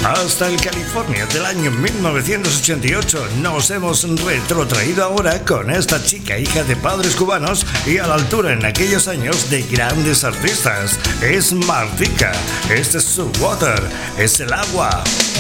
Hasta el California del año 1988 nos hemos retrotraído ahora con esta chica hija de padres cubanos y a la altura en aquellos años de grandes artistas. Es Martika, este es su Water, es el agua.